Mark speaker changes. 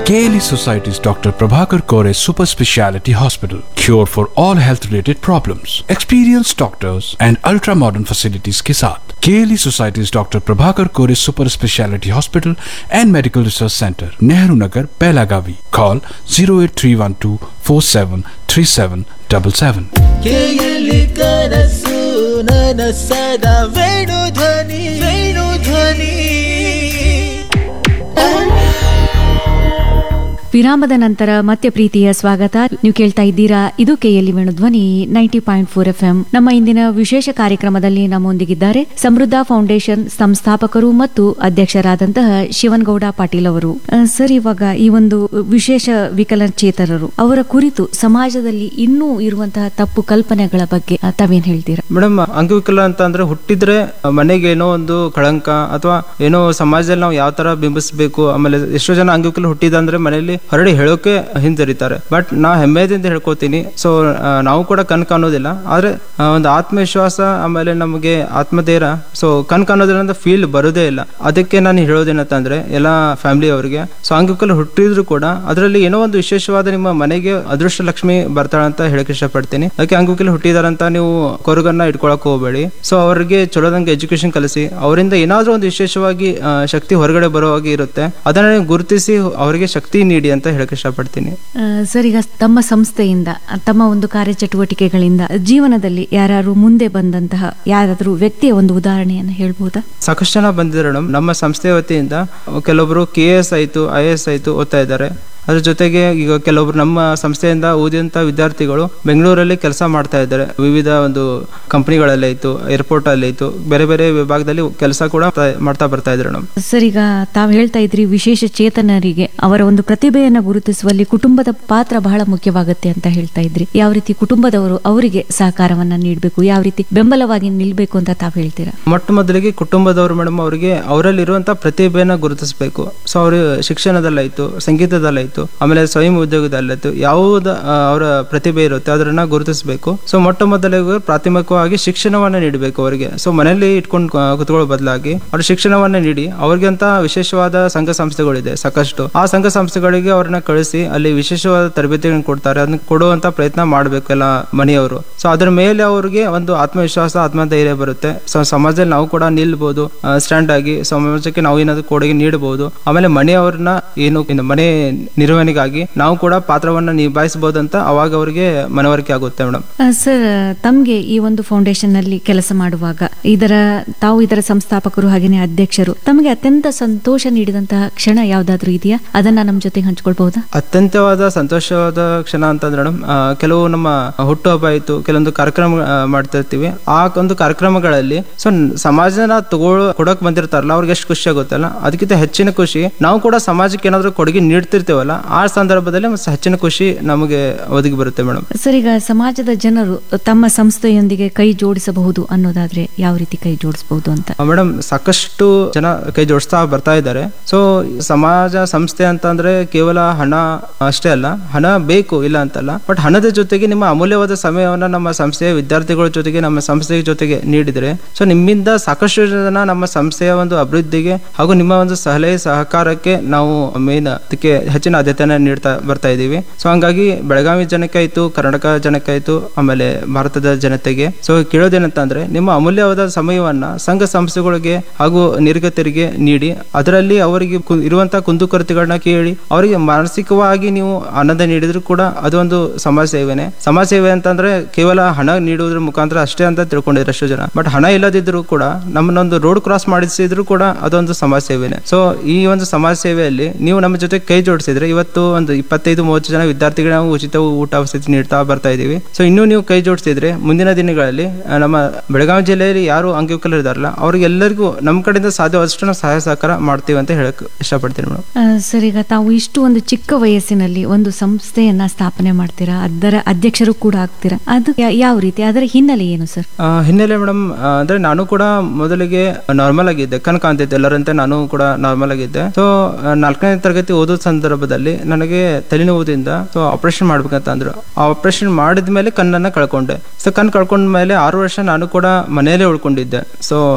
Speaker 1: KLE Society's Dr. Prabhakar Kore Super Speciality Hospital. Cure for all health related problems. Experienced doctors and ultra modern facilities के साथ KLE Society's Dr. Prabhakar Kore Super Speciality Hospital and Medical Research Center, Nehru Nagar, Belagavi. Call 08312 473777.
Speaker 2: KLE ಕನಸು ನನಸದ ವೇಣುಧ್ವನಿ
Speaker 3: ವಿರಾಮದ ನಂತರ ಮತ್ತೆ ಪ್ರೀತಿಯ ಸ್ವಾಗತ. ನೀವು ಕೇಳ್ತಾ ಇದ್ದೀರಾ, ಇದು KLE ವೇಣುಧ್ವನಿ 90.4 FM. ನಮ್ಮ ಇಂದಿನ ವಿಶೇಷ ಕಾರ್ಯಕ್ರಮದಲ್ಲಿ ನಮ್ಮೊಂದಿಗಿದ್ದಾರೆ ಸಮೃದ್ಧ ಫೌಂಡೇಶನ್ ಸಂಸ್ಥಾಪಕರು ಮತ್ತು ಅಧ್ಯಕ್ಷರಾದಂತಹ ಶಿವನಗೌಡ ಪಾಟೀಲ್ ಅವರು. ಸರ್, ಇವಾಗ ಈ ಒಂದು ವಿಶೇಷ ವಿಕಲಚೇತನರು ಅವರ ಕುರಿತು ಸಮಾಜದಲ್ಲಿ ಇನ್ನೂ ಇರುವಂತಹ ತಪ್ಪು ಕಲ್ಪನೆಗಳ ಬಗ್ಗೆ ತಾವೇನ್ ಹೇಳ್ತೀರಾ?
Speaker 4: ಮೇಡಮ್, ಅಂಗವಿಕಲ ಅಂತ ಅಂದ್ರೆ ಹುಟ್ಟಿದ್ರೆ ಮನೆಗೆ ಏನೋ ಒಂದು ಕಳಂಕ ಅಥವಾ ಏನೋ ಸಮಾಜದಲ್ಲಿ ನಾವು ಯಾವ ತರ ಬಿಂಬಿಸಬೇಕು. ಆಮೇಲೆ ಎಷ್ಟೋ ಜನ ಅಂಗವಿಕಲ ಹುಟ್ಟಿದಂದ್ರೆ ಮನೆಯಲ್ಲಿ ಹೊರಡಿ ಹೇಳೋಕೆ ಹಿಂಜರಿತಾರೆ. ಬಟ್ ನಾ ಹೆಮ್ಮೆದಿಂದ ಹೇಳ್ಕೊತೀನಿ. ಸೊ ನಾವು ಕೂಡ ಕಣ್ ಕಾಣೋದಿಲ್ಲ, ಆದ್ರೆ ಒಂದು ಆತ್ಮವಿಶ್ವಾಸ ಆಮೇಲೆ ನಮಗೆ ಆತ್ಮಧೈರ್ಯ, ಸೊ ಕಣ್ ಕಾಣೋದ್ರಿಂದ ಫೀಲ್ ಬರೋದೇ ಇಲ್ಲ. ಅದಕ್ಕೆ ನಾನು ಹೇಳೋದೇನಂತಂದ್ರೆ ಎಲ್ಲಾ ಫ್ಯಾಮಿಲಿ ಅವರಿಗೆ, ಸೊ ಅಂಗವಿಕಲ ಹುಟ್ಟಿದ್ರು ಕೂಡ ಅದರಲ್ಲಿ ಏನೋ ಒಂದು ವಿಶೇಷವಾದ ನಿಮ್ಮ ಮನೆಗೆ ಅದೃಷ್ಟ ಲಕ್ಷ್ಮಿ ಬರ್ತಾಳಂತ ಹೇಳಕ್ ಇಷ್ಟಪಡ್ತೀನಿ. ಅದಕ್ಕೆ ಅಂಗವಿಕಲ ಹುಟ್ಟಿದಾರಂತ ನೀವು ಕೊರಗನ್ನ ಇಟ್ಕೊಳಕ್ ಹೋಗಬೇಡಿ. ಸೊ ಅವ್ರಿಗೆ ಚಲೋದಂಗೆ ಎಜುಕೇಶನ್ ಕಲಿಸಿ, ಅವರಿಂದ ಏನಾದ್ರೂ ಒಂದು ವಿಶೇಷವಾಗಿ ಶಕ್ತಿ ಹೊರಗಡೆ ಬರೋ ಹಾಗೆ ಇರುತ್ತೆ, ಅದನ್ನ ಗುರುತಿಸಿ ಅವರಿಗೆ ಶಕ್ತಿ ನೀಡಿ ಅಂತ ಹೇಳಕ್ ಇಷ್ಟಪಡ್ತೀನಿ.
Speaker 3: ಸರ್, ಈಗ ತಮ್ಮ ಸಂಸ್ಥೆಯಿಂದ ತಮ್ಮ ಒಂದು ಕಾರ್ಯಚಟುವಟಿಕೆಗಳಿಂದ ಜೀವನದಲ್ಲಿ ಯಾರು ಮುಂದೆ ಬಂದಂತಹ ಯಾರಾದ್ರೂ ವ್ಯಕ್ತಿಯ ಒಂದು ಉದಾಹರಣೆಯನ್ನು ಹೇಳ್ಬಹುದಾ?
Speaker 4: ಸಾಕಷ್ಟು ಜನ ಬಂದಿದ್ದಾರೆ ನಮ್ಮ ಸಂಸ್ಥೆ ವತಿಯಿಂದ. ಕೆಲವೊಬ್ರು KS ಆಯ್ತು, IAS ಆಯ್ತು ಓದ್ತಾ ಇದ್ದಾರೆ. ಅದ್ರ ಜೊತೆಗೆ ಈಗ ಕೆಲವೊಬ್ರು ನಮ್ಮ ಸಂಸ್ಥೆಯಿಂದ ಓದಿದಂತ ವಿದ್ಯಾರ್ಥಿಗಳು ಬೆಂಗಳೂರಲ್ಲಿ ಕೆಲಸ ಮಾಡ್ತಾ ಇದ್ದಾರೆ. ವಿವಿಧ ಒಂದು ಕಂಪನಿಗಳಲ್ಲಿ ಆಯ್ತು, ಏರ್ಪೋರ್ಟ್ ಅಲ್ಲಿ ಆಯ್ತು, ಬೇರೆ ಬೇರೆ ವಿಭಾಗದಲ್ಲಿ ಕೆಲಸ ಕೂಡ ಮಾಡ್ತಾ ಬರ್ತಾ ಇದ್ದಾರೆ.
Speaker 3: ಸರ್, ಈಗ ತಾವು ಹೇಳ್ತಾ ಇದ್ರಿ ವಿಶೇಷ ಚೇತನರಿಗೆ ಅವರ ಒಂದು ಪ್ರತಿಭೆಯನ್ನು ಗುರುತಿಸುವಲ್ಲಿ ಕುಟುಂಬದ ಪಾತ್ರ ಬಹಳ ಮುಖ್ಯವಾಗುತ್ತೆ ಅಂತ ಹೇಳ್ತಾ ಇದ್ರಿ. ಯಾವ ರೀತಿ ಕುಟುಂಬದವರು ಅವರಿಗೆ ಸಹಕಾರವನ್ನ ನೀಡಬೇಕು, ಯಾವ ರೀತಿ ಬೆಂಬಲವಾಗಿ ನಿಲ್ಬೇಕು ಅಂತ ತಾವು ಹೇಳ್ತೀರಾ?
Speaker 4: ಮೊಟ್ಟ ಮೊದಲಿಗೆ ಕುಟುಂಬದವರು ಮೇಡಮ್ ಅವರಿಗೆ ಅವರಲ್ಲಿರುವಂತಹ ಪ್ರತಿಭೆಯನ್ನ ಗುರುತಿಸಬೇಕು. ಸೊ ಅವರು ಶಿಕ್ಷಣದಲ್ಲಾಯ್ತು, ಸಂಗೀತದಲ್ಲಾಯ್ತು, ಆಮೇಲೆ ಸ್ವಯಂ ಉದ್ಯೋಗದಲ್ಲಾಯ್ತು, ಯಾವುದ ಅವರ ಪ್ರತಿಭೆ ಇರುತ್ತೆ ಅದನ್ನ ಗುರುತಿಸಬೇಕು. ಸೊ ಮೊಟ್ಟ ಮೊದಲಿಗೆ ಪ್ರಾಥಮಿಕವಾಗಿ ಶಿಕ್ಷಣವನ್ನ ನೀಡಬೇಕು ಅವರಿಗೆ. ಸೊ ಮನೆಯಲ್ಲಿ ಇಟ್ಕೊಂಡು ಕುತ್ಕೊಳ್ಳೋ ಬದಲಾಗಿ ಅವ್ರ ಶಿಕ್ಷಣವನ್ನ ನೀಡಿ, ಅವ್ರಿಗೆ ಅಂತ ವಿಶೇಷವಾದ ಸಂಘ ಸಂಸ್ಥೆಗಳಿದೆ ಸಾಕಷ್ಟು. ಆ ಸಂಘ ಸಂಸ್ಥೆಗಳಿಗೆ ಅವ್ರನ್ನ ಕಳಿಸಿ ಅಲ್ಲಿ ವಿಶೇಷವಾದ ತರಬೇತಿಗಳನ್ನು ಕೊಡ್ತಾರೆ. ಅದನ್ನ ಕೊಡುವಂತ ಪ್ರಯತ್ನ ಮಾಡ್ಬೇಕೆಲ್ಲ ಮನೆಯವರು. ಸೊ ಅದ್ರ ಮೇಲೆ ಅವ್ರಿಗೆ ಒಂದು ಆತ್ಮವಿಶ್ವಾಸ, ಆತ್ಮಧೈರ್ಯ ಬರುತ್ತೆ. ಸೊ ಸಮಾಜದಲ್ಲಿ ನಾವು ಕೂಡ ನಿಲ್ಬಹುದು, ಸ್ಟ್ಯಾಂಡ್ ಆಗಿ ಸಮಾಜಕ್ಕೆ ನಾವು ಏನಾದ್ರು ಕೊಡುಗೆ ನೀಡಬಹುದು. ಆಮೇಲೆ ಮನೆಯವ್ರನ್ನ ಏನು ಮನೆ ನಿರ್ವಹಣೆಗಾಗಿ ನಾವು ಕೂಡ ಪಾತ್ರವನ್ನ ನಿಭಾಯಿಸಬಹುದು ಅಂತ ಅವಾಗ ಅವರಿಗೆ ಮನವರಿಕೆ ಆಗುತ್ತೆ ಮೇಡಮ್.
Speaker 3: ಸರ್, ತಮ್ಗೆ ಈ ಒಂದು ಫೌಂಡೇಶನ್ ನಲ್ಲಿ ಕೆಲಸ ಮಾಡುವಾಗ ತಾವು ಇದರ ಸಂಸ್ಥಾಪಕರು ಹಾಗೇನೆ ಅಧ್ಯಕ್ಷರು, ತಮಗೆ ಅತ್ಯಂತ ಸಂತೋಷ ನೀಡಿದಂತಹ ಕ್ಷಣ ಯಾವ್ದಾದ್ರು ಇದೆಯಾ? ಅದನ್ನ ನಮ್ಮ ಜೊತೆಗೆ ಹಂಚ್ಕೊಳ್ಬಹುದಾ?
Speaker 4: ಅತ್ಯಂತವಾದ ಸಂತೋಷವಾದ ಕ್ಷಣ ಅಂತಂದ್ರೆ ಮೇಡಮ್, ಕೆಲವು ನಮ್ಮ ಹುಟ್ಟುಹಬ್ಬ ಆಯ್ತು, ಕೆಲವೊಂದು ಕಾರ್ಯಕ್ರಮ ಮಾಡ್ತಾ ಇರ್ತೀವಿ. ಆ ಒಂದು ಕಾರ್ಯಕ್ರಮಗಳಲ್ಲಿ ಸೊ ಸಮಾಜನ ಕೊಡಕ್ ಬಂದಿರ್ತಾರಲ್ಲ, ಅವ್ರಿಗೆ ಎಷ್ಟು ಖುಷಿ ಆಗುತ್ತಲ್ಲ, ಅದಕ್ಕಿಂತ ಹೆಚ್ಚಿನ ಖುಷಿ ನಾವು ಕೂಡ ಸಮಾಜಕ್ಕೆ ಏನಾದ್ರು ಕೊಡುಗೆ ನೀಡ್ತಿರ್ತೇವಲ್ಲ, ಆ ಸಂದರ್ಭದಲ್ಲಿ ಹೆಚ್ಚಿನ ಖುಷಿ ನಮಗೆ ಒದಗಿ ಬರುತ್ತೆ ಮೇಡಮ್.
Speaker 3: ಸರ್, ಈಗ ಸಮಾಜದ ಜನರು ತಮ್ಮ ಸಂಸ್ಥೆಯೊಂದಿಗೆ ಕೈ ಜೋಡಿಸಬಹುದು ಅನ್ನೋದಾದ್ರೆ ಯಾವ ರೀತಿ ಕೈ ಜೋಡಿಸಬಹುದು ಅಂತ?
Speaker 4: ಮೇಡಮ್, ಸಾಕಷ್ಟು ಜನ ಕೈ ಜೋಡಿಸ್ತಾ ಬರ್ತಾ ಇದ್ದಾರೆ. ಸೊ ಸಮಾಜ ಸಂಸ್ಥೆ ಅಂತಂದ್ರೆ ಕೇವಲ ಹಣ ಅಷ್ಟೇ ಅಲ್ಲ, ಹಣ ಬೇಕು ಇಲ್ಲ ಅಂತಲ್ಲ, ಬಟ್ ಹಣದ ಜೊತೆಗೆ ನಿಮ್ಮ ಅಮೂಲ್ಯವಾದ ಸಮಯವನ್ನ ನಮ್ಮ ಸಂಸ್ಥೆಯ ವಿದ್ಯಾರ್ಥಿಗಳ ಜೊತೆಗೆ ನಮ್ಮ ಸಂಸ್ಥೆಯ ಜೊತೆಗೆ ನೀಡಿದ್ರೆ, ಸೊ ನಿಮ್ಮಿಂದ ಸಾಕಷ್ಟು ಜನ ನಮ್ಮ ಸಂಸ್ಥೆಯ ಒಂದು ಅಭಿವೃದ್ಧಿಗೆ ಹಾಗೂ ನಿಮ್ಮ ಒಂದು ಸಲಹೆ ಸಹಕಾರಕ್ಕೆ ನಾವು ಮೇನ್ ಅದಕ್ಕೆ ಹೆಚ್ಚಿನ ಆದ್ಯತೆಯನ್ನ ನೀಡ್ತಾ ಬರ್ತಾ ಇದೀವಿ. ಸೊ ಹಂಗಾಗಿ ಬೆಳಗಾವಿ ಜನಕ್ಕಾಯ್ತು, ಕರ್ನಾಟಕ ಜನಕ್ಕಾಯ್ತು, ಆಮೇಲೆ ಭಾರತದ ಜನತೆಗೆ ಸೊ ಕೇಳೋದೇನಂತಂದ್ರೆ, ನಿಮ್ಮ ಅಮೂಲ್ಯವಾದ ಸಮಯವನ್ನ ಸಂಘ ಸಂಸ್ಥೆಗಳಿಗೆ ಹಾಗೂ ನಿರ್ಗತರಿಗೆ ನೀಡಿ, ಅದರಲ್ಲಿ ಅವರಿಗೆ ಇರುವಂತಹ ಕುಂದುಕೊರತೆಗಳನ್ನ ಕೇಳಿ ಅವರಿಗೆ ಮಾನಸಿಕವಾಗಿ ನೀವು ಆನಂದ ನೀಡಿದ್ರು ಕೂಡ ಅದೊಂದು ಸಮಾಜ ಸೇವೆನೆ. ಸಮಾಜ ಸೇವೆ ಅಂತಂದ್ರೆ ಕೇವಲ ಹಣ ನೀಡುವುದ್ರ ಮುಖಾಂತರ ಅಷ್ಟೇ ಅಂತ ತಿಳ್ಕೊಂಡಿದ್ರು ಅಷ್ಟು ಜನ. ಬಟ್ ಹಣ ಇಲ್ಲದಿದ್ರು ಕೂಡ ನಮ್ಮನ್ನೊಂದು ರೋಡ್ ಕ್ರಾಸ್ ಮಾಡಿಸಿದ್ರು ಕೂಡ ಅದೊಂದು ಸಮಾಜ ಸೇವೆನೆ. ಸೊ ಈ ಒಂದು ಸಮಾಜ ಸೇವೆಯಲ್ಲಿ ನೀವು ನಮ್ಮ ಜೊತೆ ಕೈ ಜೋಡಿಸಿದ್ರೆ ಇವತ್ತು ಒಂದು 25-30 ಜನ ವಿದ್ಯಾರ್ಥಿಗಳು ನಾವು ಉಚಿತ ಊಟ ವಸತಿ ನೀಡ್ತಾ ಬರ್ತಾ ಇದೀವಿ. ಸೊ ಇನ್ನೂ ನೀವು ಕೈ ಜೋಡಿಸಿದ್ರೆ ಮುಂದಿನ ದಿನಗಳಲ್ಲಿ ನಮ್ಮ ಬೆಳಗಾವಿ ಜಿಲ್ಲೆಯಲ್ಲಿ ಯಾರು ಅಂಗವಿಕಲರು ಇದಾರಲ್ಲ ಅವ್ರಿಗೆಲ್ಲರಿಗೂ ನಮ್ಮ ಕಡೆಯಿಂದ ಸಾಧ್ಯವಾದಷ್ಟು ಸಹಾಯ ಸಹಕಾರ ಮಾಡ್ತೀವಿ ಅಂತ ಹೇಳಕ್ ಇಷ್ಟಪಡ್ತೀನಿ ಮೇಡಮ್.
Speaker 3: ಸರ್, ಈಗ ತಾವು ಇಷ್ಟು ಒಂದು ಚಿಕ್ಕ ವಯಸ್ಸಿನಲ್ಲಿ ಒಂದು ಸಂಸ್ಥೆಯನ್ನ ಸ್ಥಾಪನೆ ಮಾಡ್ತೀರಾ, ಅದರ ಅಧ್ಯಕ್ಷರು ಕೂಡ ಆಗ್ತೀರಾ, ಅದು ಯಾವ ರೀತಿ, ಅದರ ಹಿನ್ನೆಲೆ ಏನು ಸರ್?
Speaker 4: ಹಿನ್ನೆಲೆ ಮೇಡಮ್ ಅಂದ್ರೆ ನಾನು ಕೂಡ ಮೊದಲಿಗೆ ನಾರ್ಮಲ್ ಆಗಿದ್ದೆ, ಕಣ್ ಕಾಣ್ತಿದ್ದೆ ಎಲ್ಲರಂತೆ, ನಾನು ಕೂಡ ನಾರ್ಮಲ್ ಆಗಿದ್ದೆ. ಸೊ 4ನೇ ತರಗತಿ ಓದೋ ಸಂದರ್ಭದಲ್ಲಿ ನನಗೆ ತಲೆನೋವುದಿಂದ ಸೊ ಆಪರೇಷನ್ ಮಾಡ್ಬೇಕಂತ ಅಂದ್ರು. ಆ ಆಪರೇಷನ್ ಮಾಡಿದ್ಮೇಲೆ ಕಣ್ಣನ್ನ ಕಳ್ಕೊಂಡೆ. ಸೊ ಕಣ್ ಕಳ್ಕೊಂಡ್ಮೇಲೆ 6 ವರ್ಷ ನಾನು ಕೂಡ ಮನೆಯಲ್ಲೇ ಉಳ್ಕೊಂಡಿದ್ದೆ. ಸೊ